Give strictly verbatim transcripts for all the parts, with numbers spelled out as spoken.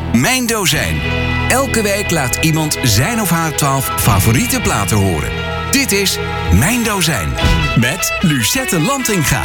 Mijn Dozijn. Elke week laat iemand zijn of haar twaalf favoriete platen horen. Dit is Mijn Dozijn. Met Lucette Lantinga.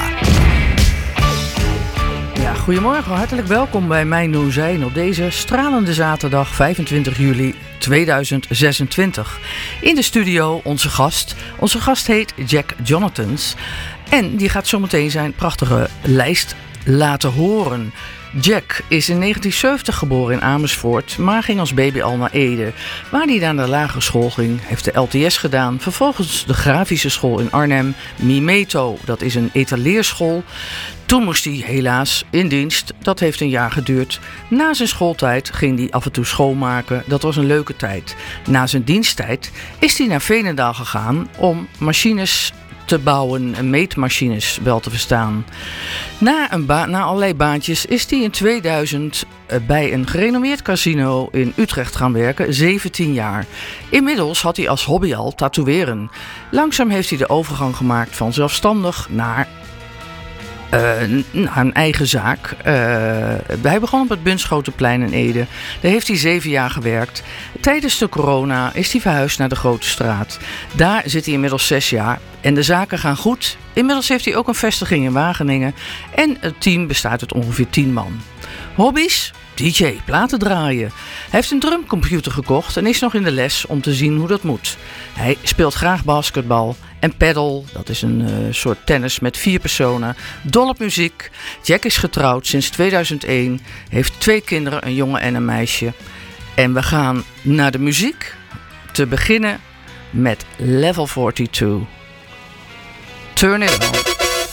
Ja, goedemorgen, hartelijk welkom bij Mijn Dozijn op deze stralende zaterdag vijfentwintig juli tweeduizend zesentwintig. In de studio onze gast. Onze gast heet Jack Jonathans en die gaat zometeen zijn prachtige lijst laten horen. Jack is in negentien zeventig geboren in Amersfoort, maar ging als baby al naar Ede, waar hij naar de lagere school ging, heeft de L T S gedaan, vervolgens de grafische school in Arnhem, Mimeto, dat is een etaleerschool. Toen moest hij helaas in dienst, dat heeft een jaar geduurd. Na zijn schooltijd ging hij af en toe schoonmaken, dat was een leuke tijd. Na zijn diensttijd is hij naar Veenendaal gegaan om machines te bouwen en meetmachines wel te verstaan. Na, een ba- na allerlei baantjes is hij in tweeduizend bij een gerenommeerd casino in Utrecht gaan werken, zeventien jaar. Inmiddels had hij als hobby al tatoeëren. Langzaam heeft hij de overgang gemaakt van zelfstandig naar Uh, naar een eigen zaak. Uh, hij begon op het Bunschotenplein in Ede. Daar heeft hij zeven jaar gewerkt. Tijdens de corona is hij verhuisd naar de Grote Straat. Daar zit hij inmiddels zes jaar. En de zaken gaan goed. Inmiddels heeft hij ook een vestiging in Wageningen. En het team bestaat uit ongeveer tien man. Hobby's? D J, platen draaien. Hij heeft een drumcomputer gekocht en is nog in de les om te zien hoe dat moet. Hij speelt graag basketbal en paddle, dat is een uh, soort tennis met vier personen. Dol op muziek. Jack is getrouwd sinds tweeduizend één, heeft twee kinderen, een jongen en een meisje. En we gaan naar de muziek, te beginnen met Level tweeënveertig. Turn it on.